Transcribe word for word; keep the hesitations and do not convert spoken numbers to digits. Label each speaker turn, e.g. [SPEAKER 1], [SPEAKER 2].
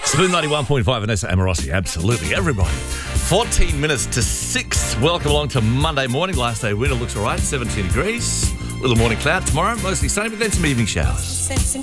[SPEAKER 1] Spoon ninety-one point five, Vanessa Amorosi. Absolutely, everybody. fourteen minutes to six. Welcome along to Monday morning. Last day of winter looks all right. seventeen degrees. Little morning cloud tomorrow. Mostly sunny, but then some evening showers.